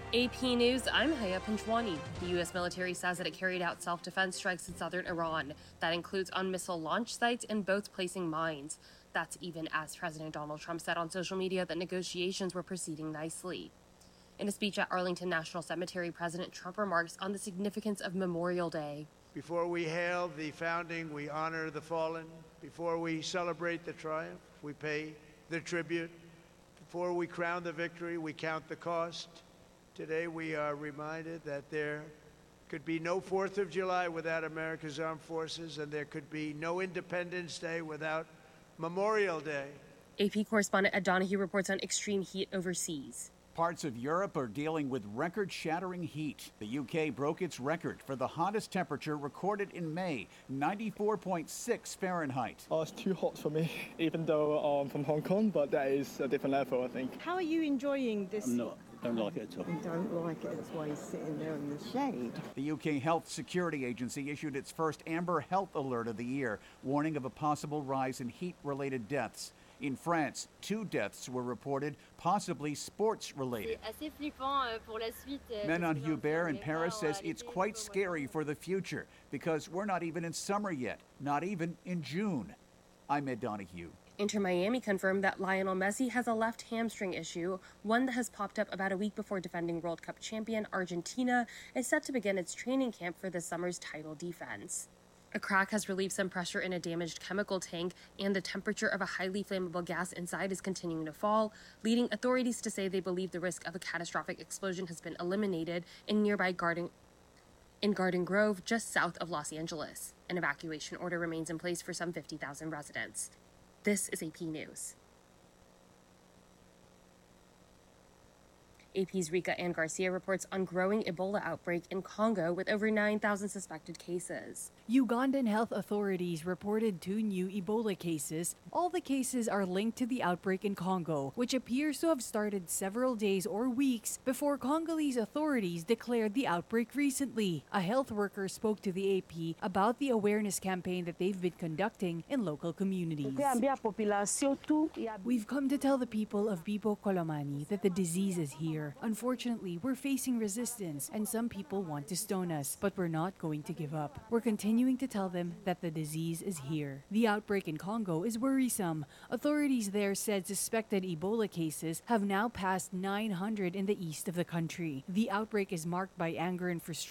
AP News, I'm Haya Panchwani. The U.S. military says that it carried out self-defense strikes in southern Iran. That includes on missile launch sites and boats placing mines. That's even as President Donald Trump said on social media that negotiations were proceeding nicely. In a speech at Arlington National Cemetery, President Trump remarks on the significance of Memorial Day. Before we hail the founding, we honor the fallen. Before we celebrate the triumph, we pay the tribute. Before we crown the victory, we count the cost. Today, we are reminded that there could be no 4th of July without America's armed forces, and there could be no Independence Day without Memorial Day. AP correspondent Ed Donahue reports on extreme heat overseas. Parts of Europe are dealing with record-shattering heat. The UK broke its record for the hottest temperature recorded in May, 94.6 Fahrenheit. Oh, it's too hot for me, even though I'm from Hong Kong, but that is a different level, I think. How are you enjoying this? I'm not. Don't like it at all. I don't like it. That's why he's sitting there in the shade. The UK Health Security Agency issued its first Amber Health Alert of the year, warning of a possible rise in heat-related deaths. In France, 2 deaths were reported, possibly sports-related. Manon Hubert in Paris says it's quite scary for the future because we're not even in summer yet, not even in June. I'm Ed Donahue. Inter Miami confirmed that Lionel Messi has a left hamstring issue, one that has popped up about a week before defending World Cup champion Argentina is set to begin its training camp for this summer's title defense. A crack has relieved some pressure in a damaged chemical tank, and the temperature of a highly flammable gas inside is continuing to fall, leading authorities to say they believe the risk of a catastrophic explosion has been eliminated in nearby Garden Grove, just south of Los Angeles. An evacuation order remains in place for some 50,000 residents. This is AP News. AP's Rika Ann Garcia reports on growing Ebola outbreak in Congo with over 9,000 suspected cases. Ugandan health authorities reported 2 new Ebola cases. All the cases are linked to the outbreak in Congo, which appears to have started several days or weeks before Congolese authorities declared the outbreak recently. A health worker spoke to the AP about the awareness campaign that they've been conducting in local communities. We've come to tell the people of Bibo Kolomani that the disease is here. Unfortunately, we're facing resistance and some people want to stone us, but we're not going to give up. We're continuing to tell them that the disease is here. The outbreak in Congo is worrisome. Authorities there said suspected Ebola cases have now passed 900 in the east of the country. The outbreak is marked by anger and frustration